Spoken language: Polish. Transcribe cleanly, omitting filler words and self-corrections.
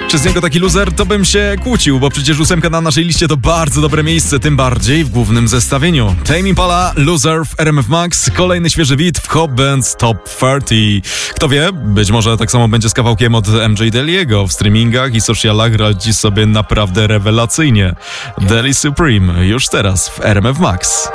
Przez niego taki loser, to bym się kłócił, bo przecież 8 na naszej liście to bardzo dobre miejsce, tym bardziej w głównym zestawieniu. Tame Impala, Loser w RMF Max, kolejny świeży hit w Hot Band's Top 30. Kto wie, być może tak samo będzie z kawałkiem od MJ Deliego. W streamingach i socialach radzi sobie naprawdę rewelacyjnie. Deli Supreme już teraz w RMF Max.